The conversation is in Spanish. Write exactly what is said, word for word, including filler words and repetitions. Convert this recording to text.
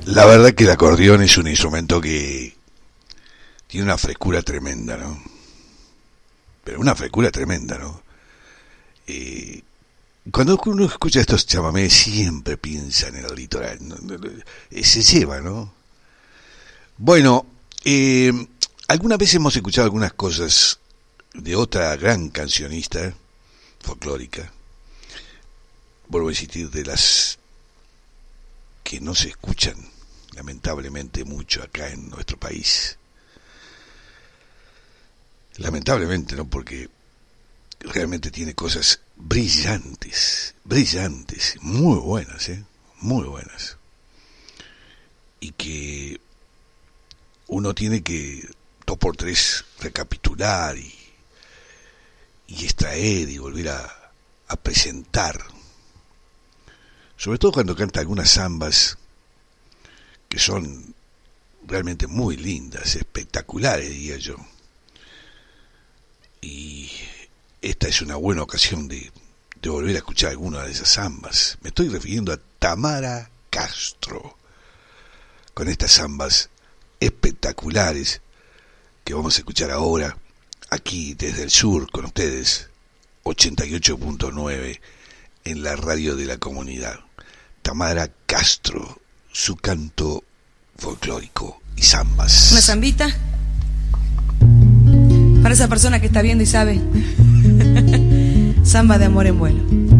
La verdad que el acordeón es un instrumento que tiene una frescura tremenda, ¿no? Pero una frescura tremenda, ¿no? Eh, cuando uno escucha estos chamamés siempre piensa en el litoral, ¿no? Se lleva, ¿no? Bueno, eh, alguna vez hemos escuchado algunas cosas de otra gran cancionista folclórica, vuelvo a insistir, de las que no se escuchan lamentablemente mucho acá en nuestro país. Lamentablemente, ¿no? Porque realmente tiene cosas brillantes, brillantes, muy buenas, ¿eh? Muy buenas. Y que uno tiene que, dos por tres, recapitular y, y extraer y volver a, a presentar. Sobre todo cuando canta algunas zambas que son realmente muy lindas, espectaculares, diría yo. Y esta es una buena ocasión de, de volver a escuchar alguna de esas zambas. Me estoy refiriendo a Tamara Castro, con estas zambas espectaculares que vamos a escuchar ahora, aquí desde el sur, con ustedes, ochenta y ocho punto nueve, en la radio de la comunidad. Tamara Castro, su canto folclórico y zambas. Una zambita para esa persona que está viendo y sabe. Zamba de amor en vuelo.